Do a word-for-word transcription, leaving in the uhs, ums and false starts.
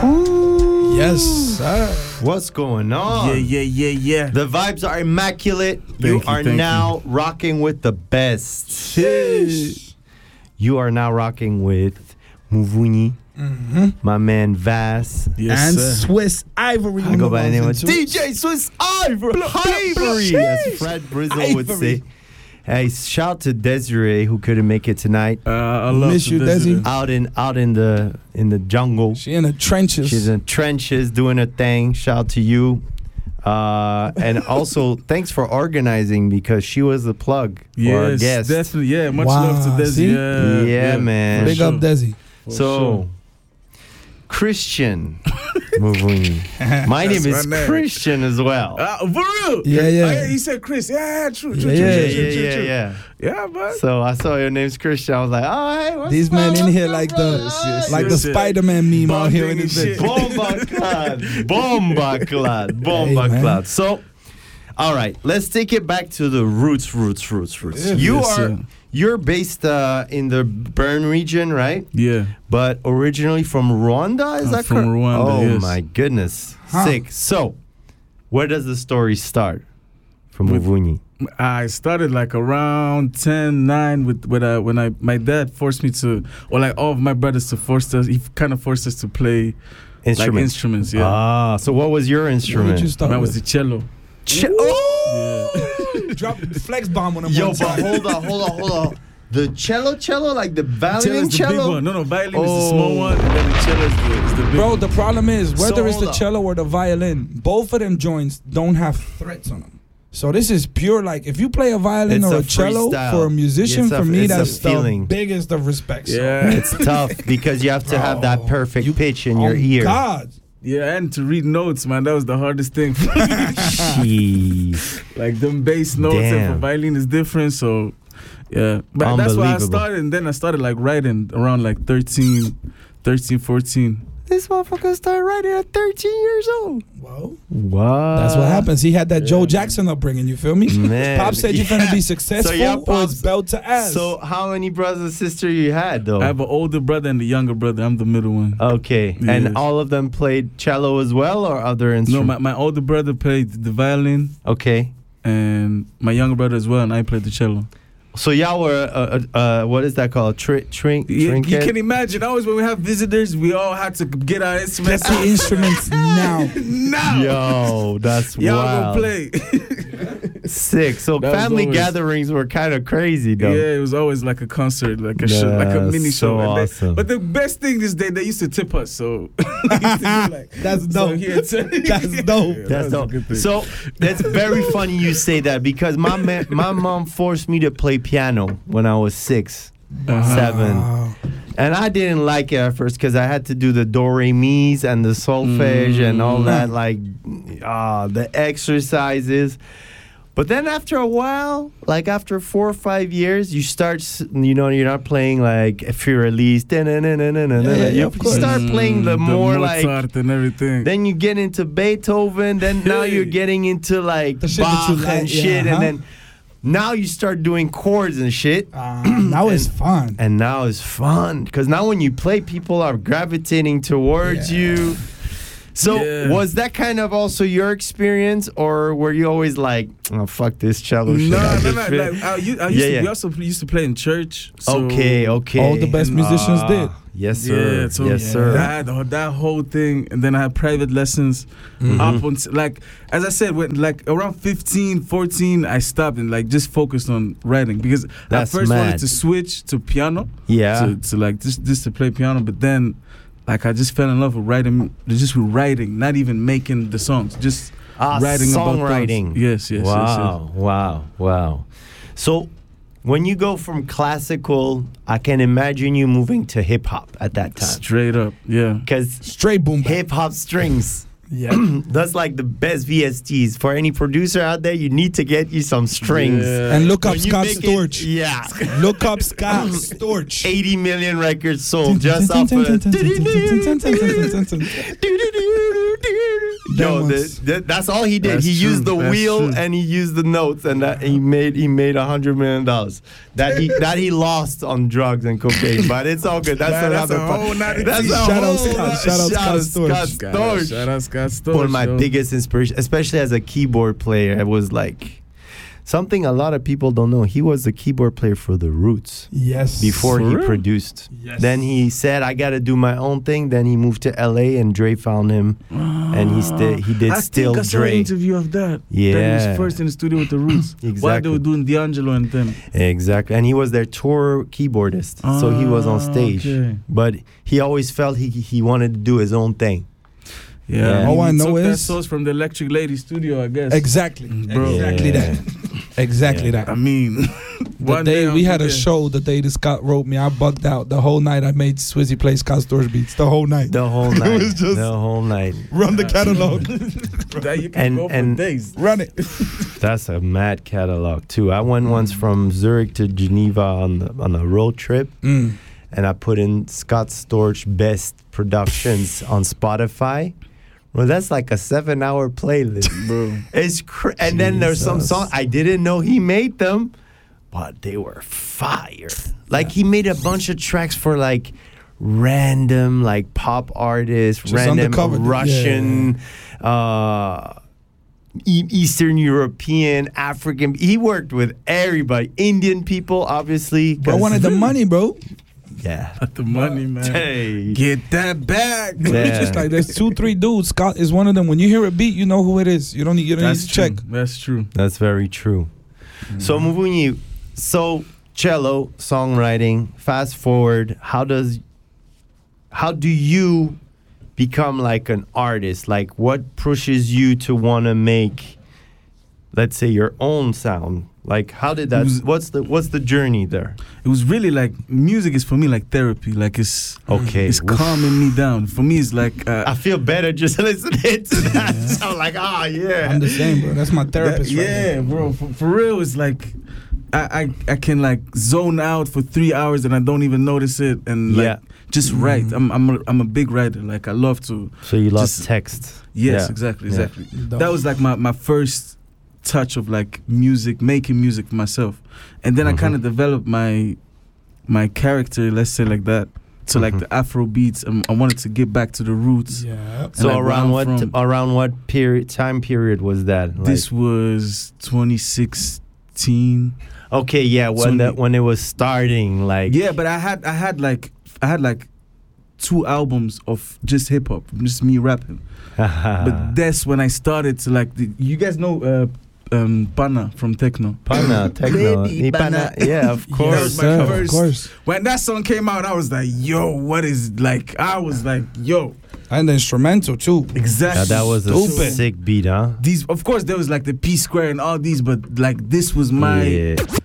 Ooh. Yes, sir. What's going on? Yeah, yeah, yeah, yeah. The vibes are immaculate. Thank you you, are thank now rocking with the best. Sheesh. You are now rocking with Muvunyi, Mm-hmm. my man Vass, Yes, And sir. Swiss Ivory. I go by the name of Into D it. J Swiss Ivory, Ivory, as Fred Brizzle would Ivory. say. Hey, shout to Desiree who couldn't make it tonight. Uh, I love Miss you, the Desi. desert. Out in out in the in the jungle. She in the trenches. She's in trenches doing her thing. Shout to you. Uh, and also, thanks for organizing because she was the plug for our Yes, guest. definitely. Yeah, much Wow, love to Desi. see? Yeah, Yeah, man. for Big sure. up, Desi. For So, sure. Christian Muvunyi. My name That's is my name. Christian as well. Uh, for real? Yeah, yeah. Oh, yeah. He said Chris. Yeah, true, true, Yeah, true, yeah, true, yeah, true, yeah, true, yeah, true. yeah. Yeah, man. So I saw your name's Christian. I was like, oh, hey, what's These up? men in What's here up, like brother? the yes, like the yes, yes. Spider-Man meme out here in Bonding this and bitch. shit. Bomba clad. Bomba clad. Bomba Hey, man. clad. So, all right, let's take it back to the roots, roots, roots, roots. Yeah. You Yes, are sir. you're based uh, in the Bern region, right? Yeah. But originally from Rwanda, is I'm that from correct? Rwanda, Oh yes. my goodness, Huh. sick. So, where does the story start from With- Muvunyi? I started like around ten, nine with when I when I my dad forced me to, or like all of my brothers to force us. He kind of forced us to play like Instruments. instruments. Yeah. Ah, so what was your What instrument? did you start Mine was the with? cello. Ch- oh! Drop the flex bomb on him Yo, one but time. hold on, hold on, hold on. The cello, cello, like the Cello violin is the big cello. one. No, no, violin is Oh. the small one, and then the cello is the, is the big Bro, one. the problem is whether So, it's the hold on. cello or the violin, both of them joints don't have frets on them. So this is pure like if you play a violin It's or a a cello freestyle. for a musician, It's a- for me it's a that's the feeling. biggest of respect. So. Yeah. It's tough because you have to have that Bro, perfect you- pitch in oh your ear. God. Yeah, and to read notes, man, that was the hardest thing. Jeez. Like them bass notes and Damn. for violin is different, so yeah. But that's why I Unbelievable. started, and then I started like writing around like thirteen, thirteen, fourteen. This motherfucker started writing at thirteen years old. Well, Wow. that's what happens. He had that Joe Jackson upbringing. You feel me? Man. Pop said you're Yeah. gonna be successful yeah, or Pops- it's belt to ass. So how many brothers and sisters you had though? I have an older brother and a younger brother. I'm the middle one. Okay. Yes. And all of them played cello as well or other No, instruments? my, my older brother played the violin, Okay. and my younger brother as well, and I played the cello. So y'all were uh, uh, uh what is that called? Tri- trink You, you trinket? can imagine, always when we have visitors, we all had to get our instruments. get the instruments now. now. Yo, that's Y'all wild. gonna play. Sick. So That was family always- gatherings were kind of crazy though. Yeah, it was always like a concert, like a show, like a That's mini so show. And they- awesome. but the best thing is they, they used to tip us, so they used to do like, That's so dope. here to- That's dope. Yeah, That's that was a dope. good thing. So that's very funny you say that because my ma- my mom forced me to play piano when I was six, Uh-huh. seven, Wow. and I didn't like it at first because I had to do the do re mi's and the solfege and all Mm. that, like ah the exercises. But then after a while, like after four or five years, you start, s- you know, you're not playing like if you release, Yeah, yeah, you of course. start playing the Mm, more like. Mozart and everything. Then you get into Beethoven. Then now you're getting into like The shit that Bach you like, and yeah, shit, huh? and then now you start doing chords and shit. Uh, now it's fun. And now it's fun because now when you play, people are gravitating towards Yeah. you. So Yeah. was that kind of also your experience, or were you always like, "Oh fuck this cello shit"? no, I no, just no. feel-" Like, I, u- I used Yeah, to, yeah. We also used to play in church. So okay, okay. All the best musicians Ah, did. Yes, sir. Yeah, so yes, yeah. sir. That, that whole thing, and then I had private lessons Mhm. up until like, as I said, when like around fifteen, fourteen, I stopped and like just focused on writing because That's I first mad. wanted to switch to piano, Yeah. to, to like just just to play piano, but then like I just fell in love with writing, just with writing, not even making the songs, just Ah, writing about songwriting. things. Yes, yes, yes, yes. Wow, wow, wow. So when you go from classical, I can imagine you moving to hip hop at that time. Straight up, yeah. Because Straight boom. bap. hip hop strings, Yeah. that's like the best V S Ts. For any producer out there, you need to get you some strings. Yeah. And look up When you Scott make it- Storch. yeah. Look up Scott Storch. eighty million records sold just off of Yo, Them the, ones. the, that's all he did. That's he true, used the that's wheel true. and he used the notes, and that he made he made a hundred million dollars. That he that he lost on drugs and cocaine, but it's all good. That's Man, that's another a part. whole nother That's a tea. Shout out whole Scott. nother- Shout out Scott Storch. Scott Shout out- Storch. Shout out Scott Storch. One of my yo. biggest inspiration, especially as a keyboard player, it was like something a lot of people don't know. He was the keyboard player for the Roots Yes. before For he real? produced. Yes. Then he said, "I got to do my own thing." Then he moved to L A, and Dre found him, and he sti- he did I Still think I saw an Dre. interview of that. That he Yeah. was first in the studio with the Roots. While they Exactly. were doing D'Angelo and them. Exactly, and he was their tour keyboardist, so he was on Ah, stage. okay. But he always felt he he wanted to do his own thing. Yeah. Yeah. All I He know took that is- sauce from the Electric Lady studio, I guess. Exactly. Bro. Exactly Yeah. that. Exactly Yeah. that. I mean, The one day I'll we be had a there. show, the day that Scott wrote me, I bugged out. The whole night I made Swizzy play Scott Storch beats. The whole night. The whole It night, was just- the whole night. Run the catalog. That you can And- go for and- days. Run it. That's a mad catalog too. I went once from Zurich to Geneva on the, on a road trip, Mm. and I put in Scott Storch best productions on Spotify. Well, that's like a seven-hour playlist. Bro. It's cr- and then there's some Jesus. songs I didn't know he made them, but they were fire. Like he made a bunch of tracks for like random like pop artists, Just random undercover, yeah. Russian, uh, E- Eastern European, African. He worked with everybody, Indian people, obviously. Bro 'cause- wanted the money, bro. Yeah. The money, man. Hey. Get that back. It's Yeah. just like there's two, three dudes. Scott is one of them. When you hear a beat, you know who it is. You don't need you don't That's need to true. check. That's true. That's very true. So moving you, so cello songwriting. Fast forward, how does, how do you become like an artist? Like, what pushes you to want to make, let's say, your own sound? Like, how did that? It was- What's the what's the journey there? It was really like music is for me like therapy. Like it's Okay, it's oof. calming me down. For me, it's like uh, I feel better just listening to that. So I'm like, ah, yeah. I'm the same, bro. That's my therapist. that- right yeah, there. bro. For, for real, it's like I, I I can like zone out for three hours and I don't even notice it, and like Yeah. just write. I'm I'm a, I'm a big writer. Like I love to. So you love just- text. Yes, Yeah. exactly, Yeah. exactly. Dope. That was like my, my first touch of like music, making music for myself, and then Mhm. I kind of developed my my character, let's say like that, to like Mhm. the Afro beats. Um, I wanted to get back to the roots. Yeah. So like, where around I'm what from. around what period time period was that? Like, This was twenty sixteen. okay, yeah, when Twenty- the, when it was starting, like Yeah, but I had I had like I had like two albums of just hip hop, just me rapping. But that's when I started to like. The, you guys know uh, um, Pana from Techno. Pana, techno, Baby Ni pana, Pana. yeah, of That course. was my sir, of first- course. When that song came out, I was like, "Yo, what is like?" I was like, "Yo, And the instrumental too. exactly." Yeah, that was a Stupid. sick beat, huh? These, of course, there was like the P Square and all these, but like this was my Yeah.